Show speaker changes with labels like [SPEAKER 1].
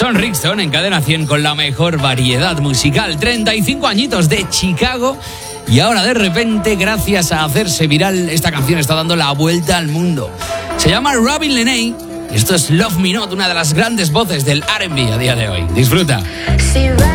[SPEAKER 1] Son Rixton en Cadena 100 con la mejor variedad musical. 35 añitos de Chicago. Y ahora de repente, gracias a hacerse viral, esta canción está dando la vuelta al mundo. Se llama Robin Lenay. Esto es Love Me Not, una de las grandes voces del R&B a día de hoy. Disfruta.